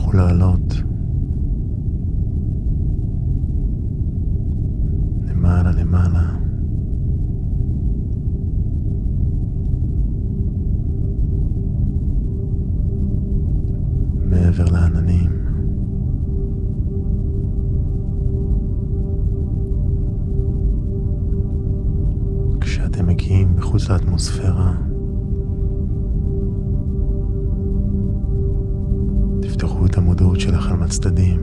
תמשיכו לעלות למעלה למעלה, מעבר לעננים. כשאתם מגיעים מחוץ לאטמוספירה, תפתחו את המודעות שלכם לצדדים.